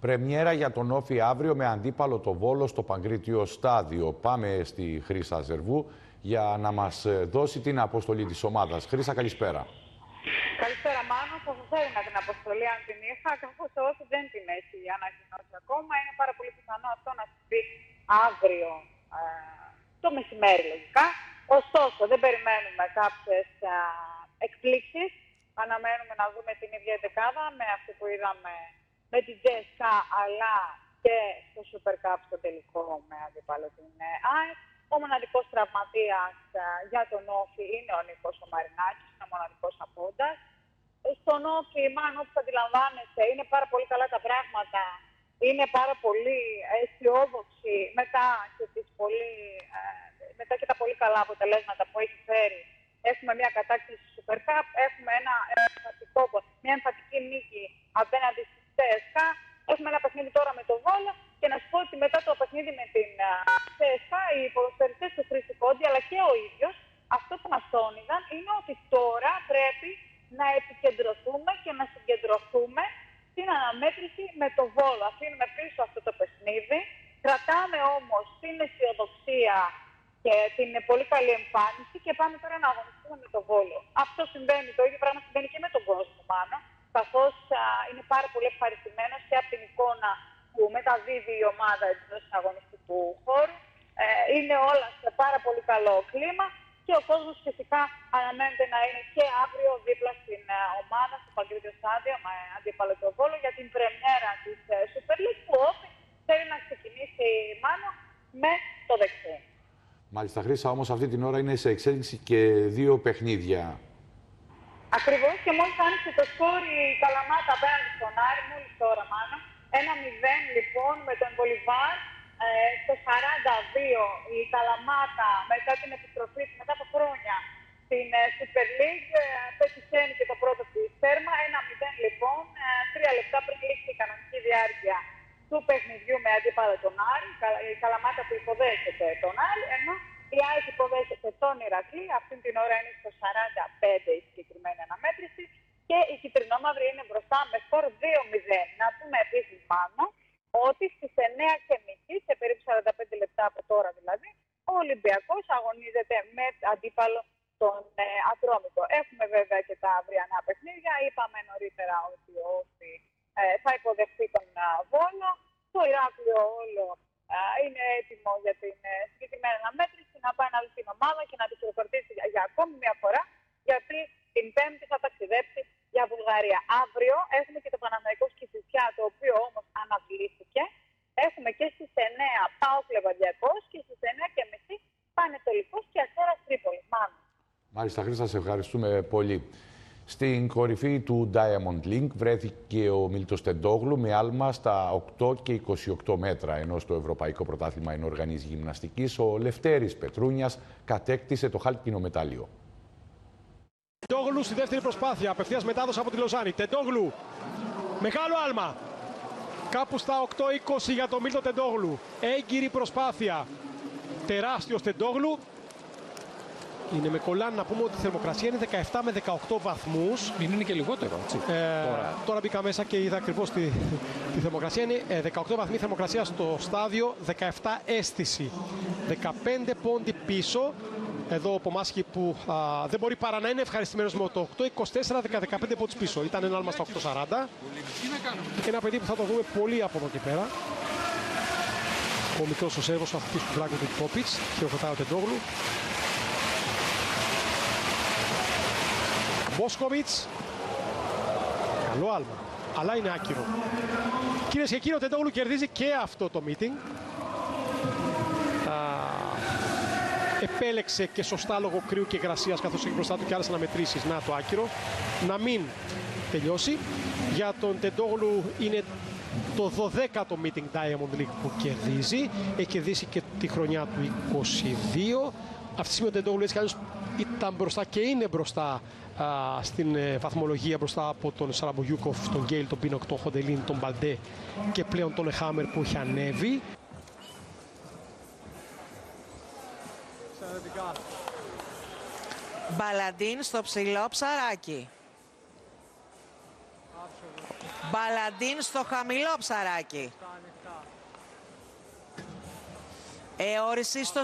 Πρεμιέρα για τον Όφη αύριο με αντίπαλο το Βόλο στο Παγκρίτιο Στάδιο. Πάμε στη Χρύσα Ζερβού για να μας δώσει την αποστολή της ομάδας. Χρύσα, καλησπέρα. Καλησπέρα, Μάνο. Θα σας έδινα την αποστολή αν την είχα, καθώς ο Όφη δεν την έχει ανακοινώσει ακόμα. Είναι πάρα πολύ πιθανό αυτό να συμβεί αύριο το μεσημέρι, λογικά. Ωστόσο, δεν περιμένουμε κάποιες εκπλήξεις. Αναμένουμε να δούμε την ίδια δεκάδα με αυτή που είδαμε με την Τζέσκα, αλλά και στο Super Cup στο τελικό με αντίπαλο την ΑΕΣ. Ο μοναδικός τραυματίας για τον Όφη είναι ο Νίκος ο Μαρινάκης, είναι ο μοναδικός απόντας. Στον Όφη, μάλλον όπως αντιλαμβάνεστε, είναι πάρα πολύ καλά τα πράγματα. Είναι πάρα πολύ αισιόδοξη μετά και τα πολύ καλά αποτελέσματα που έχει φέρει. Έχουμε μια κατάκτηση Super Cup, έχουμε μια εμφατική νίκη απέναντι στη ΤΕΣΚΑ. Έχουμε ένα παιχνίδι τώρα με τον Βόλο και να σου πω ότι μετά το παιχνίδι με την ΤΕΣΚΑ, οι ποδοσφαιριστές του Χρήση Κόντι αλλά και ο ίδιος, αυτό που μας τόνιζαν είναι ότι τώρα πρέπει να επικεντρωθούμε και να συγκεντρωθούμε στην αναμέτρηση με τον Βόλο. Αφήνουμε πίσω αυτό το παιχνίδι, κρατάμε όμως την αισιοδοξία και την πολύ καλή εμφάνιση και πάμε τώρα να αγωνιστούμε με τον Βόλο. Αυτό συμβαίνει, το ίδιο πράγμα συμβαίνει και με τον κόσμο, μάλλον, καθώς είναι πάρα πολύ ευχαριστημένος και από την εικόνα που μεταδίδει η ομάδα εντός του αγωνιστικού χώρου. Είναι όλα σε πάρα πολύ καλό κλίμα και ο κόσμος φυσικά αναμένεται να είναι και αύριο δίπλα στην ομάδα στο Παγκρίτιο Στάδιο με αντίπαλο τον Βόλο για την πρεμιέρα της Super League που Όφη θέλει να ξεκινήσει μάλλον με το δεξί. Μάλιστα, Χρύσα, όμως αυτή την ώρα είναι σε εξέλιξη και 2 παιχνίδια. Ακριβώς, και μόλις άνοιξε το σκορ η Καλαμάτα απέναντι στον Άρη, μόλις τώρα μάλλον. 1-0 λοιπόν με τον Μπολιβάρ. Στο 42 η Καλαμάτα μετά την επιστροφή μετά από χρόνια στην Super League πέτυχε και το πρώτο της τέρμα. 1-0 λοιπόν, 3 λεπτά πριν λήξει η κανονική διάρκεια του παιχνιδιού με αντίπαλο τον Άρη. Η Καλαμάτα που υποδέχεται τον Άρη, ενώ η ΑΕΚ υποδέχεται τον Ηρακλή. Αυτή την ώρα είναι στο 45 η συγκεκριμένη αναμέτρηση και η κυτρινόμαυρη είναι μπροστά με σκορ 2-0. Να πούμε επίσης πάνω ότι στις 9:30, σε περίπου 45 λεπτά από τώρα δηλαδή, ο Ολυμπιακός αγωνίζεται με αντίπαλο τον Ατρόμητο. Έχουμε βέβαια και τα αυριανά παιχνίδια. Είπαμε νωρίτερα ότι ο Όφη θα υποδεχθεί τον Βόλο. Το Ηράκλειο όλο είναι έτοιμο για την συγκεκριμένη αναμέτρηση να πάει να δει την ομάδα και να τη χειροκροτήσει για ακόμη μια φορά, γιατί την Πέμπτη θα ταξιδέψει για Βουλγαρία. Αύριο έχουμε και το Παναθηναϊκό Κηφισιά, το οποίο όμως αναβλήθηκε. Έχουμε και στις 9 ΠΑΟΚ Λεβαδιακός και στις 9:30 Πανετολικός και Αστέρας Τρίπολης. Μάλιστα, Χρύσα, σε ευχαριστούμε πολύ. Στην κορυφή του Diamond League βρέθηκε ο Μίλτος Τεντόγλου με άλμα στα 8 και 28 μέτρα, ενώ στο Ευρωπαϊκό Πρωτάθλημα Ενοργανής Γυμναστικής ο Λευτέρης Πετρούνιας κατέκτησε το χάλκινο μετάλλιο. Τεντόγλου στη δεύτερη προσπάθεια, απευθείας μετάδοση από τη Λοζάνη. Τεντόγλου, μεγάλο άλμα, κάπου στα 8-20 για τον Μίλτο Τεντόγλου. Έγκυρη προσπάθεια, τεράστιος Τεντόγλου. Είναι με κολλάν, να πούμε ότι η θερμοκρασία είναι 17 με 18 βαθμούς. Είναι και λιγότερο, έτσι. Τώρα μπήκα μέσα και είδα ακριβώς τη θερμοκρασία. Είναι 18 βαθμοί θερμοκρασία στο στάδιο, 17 αίσθηση. 15 πόντι πίσω. Εδώ ο Πομάσχη που δεν μπορεί παρά να είναι ευχαριστημένος με το 8-24, 15 πόντους πίσω. Ήταν ένα άλμα στα 8-40. Ένα παιδί που θα το δούμε πολύ από εδώ και πέρα. Ο μικρός ο Σέρβος, ο αθλητής του Μπράγκο του Πόπιτς. Χειροκροτάει ο Τεντόγλου. Μπόσκοβιτς. Καλό άλμα, αλλά είναι άκυρο. Κυρίες και κύριοι, ο Τεντόγλου κερδίζει και αυτό το meeting. Επέλεξε και σωστά λόγω κρύου και υγρασίας, καθώς έχει μπροστά του και άλλες αναμετρήσεις. Να το άκυρο, να μην τελειώσει. Για τον Τεντόγλου είναι το 12ο meeting Diamond League που κερδίζει. Έχει κερδίσει και τη χρονιά του 22. Αυτή τη στιγμή ο Τεντόγλου έτσι κι αλλιώς ήταν μπροστά και είναι μπροστά στην βαθμολογία, μπροστά από τον Σαραμπουγιούκοφ, τον Γκέιλ, τον Πίνοκ, τον Χοντελίν, τον Μπαλντέ και πλέον τον Εχάμερ που έχει ανέβει. Μπαλαντίν στο ψηλό ψαράκι. Μπαλαντίν στο χαμηλό ψαράκι. Εώρηση στο